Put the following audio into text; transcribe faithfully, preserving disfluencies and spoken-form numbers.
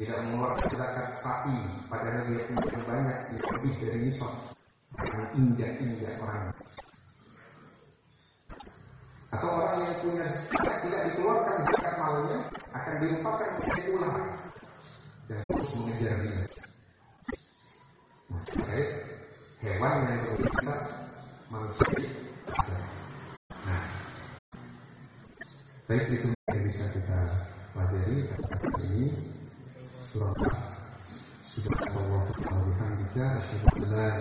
tidak mengeluarkan zakat sapi, padahal dia punya banyak, lebih dari nisab, yang injak-injak orang. Atau orang yang punya zakat tidak dikeluarkan zakat malnya akan dilupakan menjadi ular dan terus mengejar dia. Nah, terkait hewan yang bersifat manusia. Nah, baik itu yang bisa kita pelajari kata ini surah Subhanallah wa bihamdihi asyhadu an la